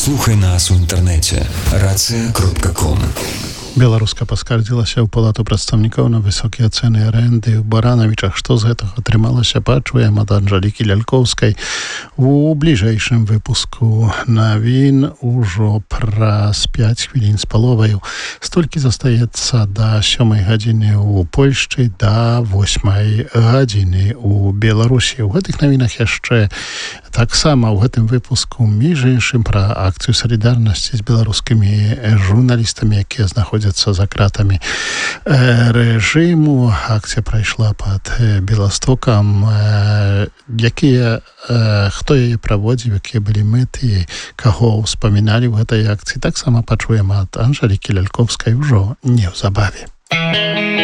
Слухай нас у інтэрнэце racja.com. Беларуска паскардзілася ў палату прадстаўнікоў на высокія цэны арэнды ў Баранавічах. Што з гэтага атрымалася, пачуем ад Анжэлікі Лялькоўскай у бліжэйшым выпуску навін ужо праз 5 хвілін з паловаю. Столькі застаецца да 7 гадзіны ў Польшчы, да 8 гадзіны ў Беларусі. У гэтых навінах яшчэ таксама ў гэтым выпуску між іншым пра акцыю салідарнасці з беларускімі журналістамі, якія знаходзяцца за кратамі рэжыму. Акцыя прайшла пад Беластокам. Хто яе праводзіў, якія былі мэты, каго ўспаміналі ў гэтай акцыі, таксама пачуем ад Анжэлікі Лялькоўскай ужо неўзабаве.